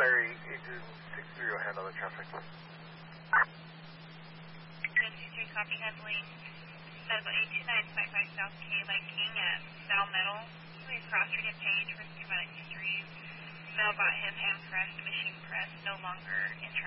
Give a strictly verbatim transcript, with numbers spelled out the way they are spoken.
Larry, agent six three will handle the traffic. ten two three, copy handling. Medical eight two nine five five South K, Lake King at Sal Metal. Please cross-read page for schematic histories. Mailbot hip hand press, machine press, no longer in